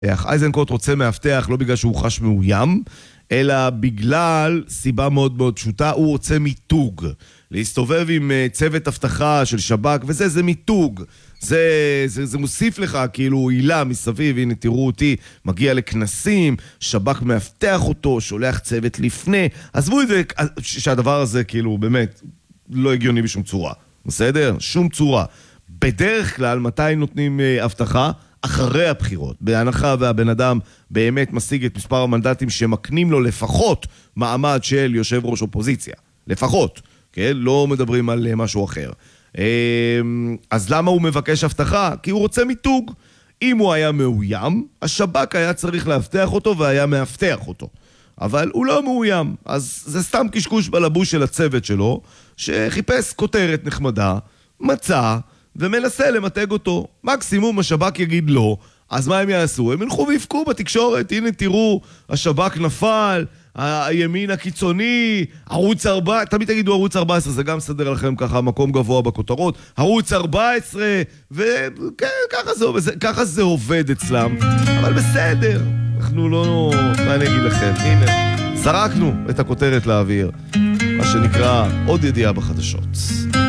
אייזנקוט רוצה מאבטח לא בגלל שהוא חש מאוים, אלא בגלל סיבה מאוד מאוד פשוטה, הוא רוצה מיתוג. להסתובב עם צוות אבטחה של שב"כ, וזה, זה מיתוג. זה מוסיף לך כאילו עילה מסביב, הנה תראו אותי, מגיע לכנסים, שב"כ מאבטח אותו, שולח צוות לפני. עזבו את זה, שהדבר הזה כאילו באמת לא הגיוני בשום צורה. בסדר? שום צורה. בדרך כלל, מתי נותנים אבטחה? אחרי הבחירות, בהנחה והבן אדם באמת משיג את מספר המנדטים שמקנים לו לפחות מעמד של יושב ראש אופוזיציה. לפחות, כן? לא מדברים על משהו אחר. אז למה הוא מבקש הבטחה? כי הוא רוצה מיתוג. אם הוא היה מאוים, השב"כ היה צריך להבטח אותו והיה מאבטח אותו. אבל הוא לא מאוים, אז זה סתם קשקוש בלבוש של הצוות שלו, שחיפש כותרת נחמדה, מצא, ומנסה למתג אותו. מקסימום השב"כ יגיד לא, אז מה הם יעשו? הם ילכו ויפקו בתקשורת, הנה תראו, השב"כ נפל, הימין הקיצוני, ערוץ 4, תמיד תגידו ערוץ 14, זה גם סדר לכם ככה מקום גבוה בכותרות, ערוץ 14, וככה זה עובד אצלם, אבל בסדר, אנחנו לא, מה אני אגיד לכם, הנה, זרקנו את הכותרת לאוויר, מה שנקרא עוד ידיעה בחדשות.